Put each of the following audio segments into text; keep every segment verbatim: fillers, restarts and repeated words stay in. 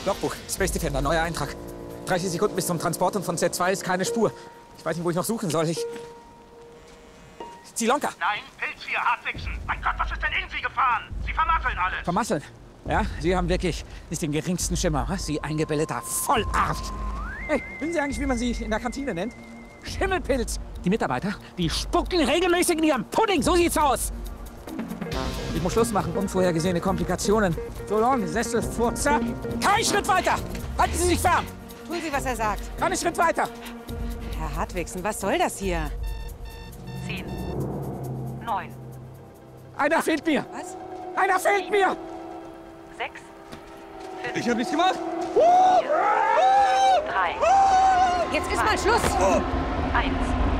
Logbuch, Space Defender, neuer Eintrag. dreißig Sekunden bis zum Transport und von Z zwei ist keine Spur. Ich weiß nicht, wo ich noch suchen soll. Ich... Zilonka! Nein, Pilz hier, Hartwichsen! Mein Gott, was ist denn in Sie gefahren? Sie vermasseln alles! Vermasseln? Ja, Sie haben wirklich nicht den geringsten Schimmer, was? Sie eingebildeter Vollarsch! Hey, wissen Sie eigentlich, wie man Sie in der Kantine nennt? Schimmelpilz! Die Mitarbeiter, die spucken regelmäßig in ihrem Pudding, so sieht's aus! Ich muss Schluss machen, unvorhergesehene Komplikationen. So long, Sesselfurzer! Kein Schritt weiter! Halten Sie sich fern! Tun Sie, was er sagt. Keinen Schritt weiter! Herr Hartwigsen, was soll das hier? Zehn. Neun. Einer fehlt mir! Was? Einer fehlt mir! Sechs. Ich hab nichts gemacht! Drei. Jetzt ist mal Schluss! Eins.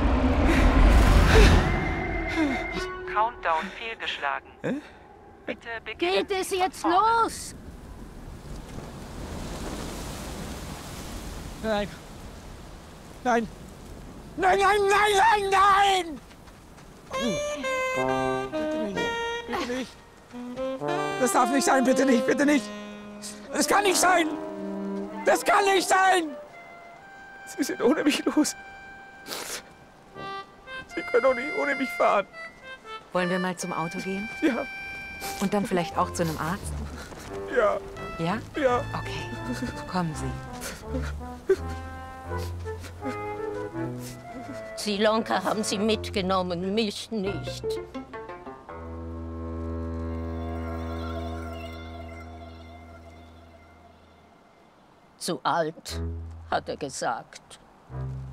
Countdown fehlgeschlagen. Hä? Bitte beginnen. Geht es jetzt von vorne. los? Nein. Nein. Nein, nein, nein, nein, nein! Bitte nicht. Bitte nicht. Das darf nicht sein, bitte nicht, bitte nicht. Das kann nicht sein. Das kann nicht sein. Sie sind ohne mich los. Sie können doch nicht ohne mich fahren. Wollen wir mal zum Auto gehen? Ja, Und dann vielleicht auch zu einem Arzt? ja, Ja? ja. Okay. Kommen Sie. Zilonka haben sie mitgenommen, mich nicht. Zu alt, hat er gesagt.